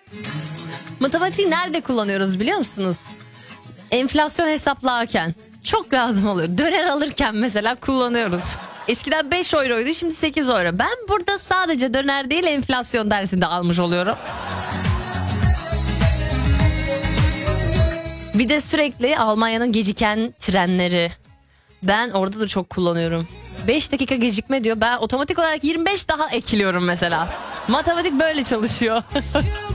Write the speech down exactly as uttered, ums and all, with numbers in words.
Matematiği nerede kullanıyoruz biliyor musunuz? Enflasyon hesaplarken çok lazım oluyor. Döner alırken mesela kullanıyoruz. Eskiden beş euroydu, şimdi sekiz euro. Ben burada sadece döner değil enflasyon dersinde almış oluyorum. Bir de sürekli Almanya'nın geciken trenleri. Ben orada da çok kullanıyorum. beş dakika gecikme diyor. Ben otomatik olarak yirmi beş daha ekliyorum mesela. Matematik böyle çalışıyor.